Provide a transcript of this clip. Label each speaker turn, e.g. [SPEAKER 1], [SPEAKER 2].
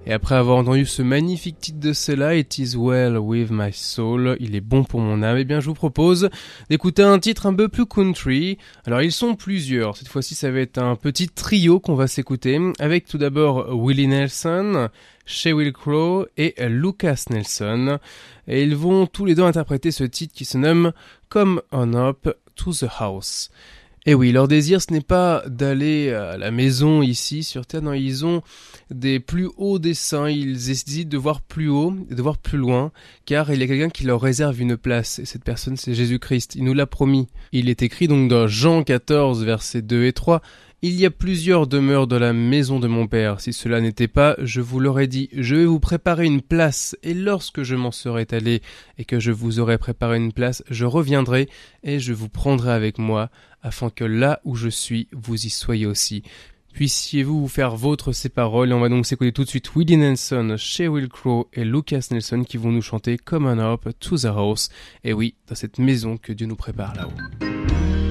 [SPEAKER 1] Et après avoir entendu ce magnifique titre de cela, It is well with my soul, il est bon pour mon âme, eh bien je vous propose d'écouter un titre un peu plus country. Alors ils sont plusieurs, cette fois-ci ça va être un petit trio qu'on va s'écouter, avec tout d'abord Willie Nelson, Shea Will Crow et Lucas Nelson. Et ils vont tous les deux interpréter ce titre qui se nomme Come On Up to the House. Et oui, leur désir, ce n'est pas d'aller à la maison ici sur Terre, non, ils ont des plus hauts desseins, ils hésitent de voir plus haut, de voir plus loin, car il y a quelqu'un qui leur réserve une place, et cette personne c'est Jésus-Christ, il nous l'a promis. Il est écrit donc dans Jean 14, versets 2 et 3, « Il y a plusieurs demeures dans la maison de mon Père, si cela n'était pas, je vous l'aurais dit, je vais vous préparer une place, et lorsque je m'en serai allé, et que je vous aurai préparé une place, je reviendrai, et je vous prendrai avec moi, afin que là où je suis, vous y soyez aussi. Puissiez-vous vous faire vôtre ces paroles, et on va donc s'écouter tout de suite Willie Nelson, Shea Will Crow et Lucas Nelson qui vont nous chanter Come On Up to the House, et oui, dans cette maison que Dieu nous prépare là-haut.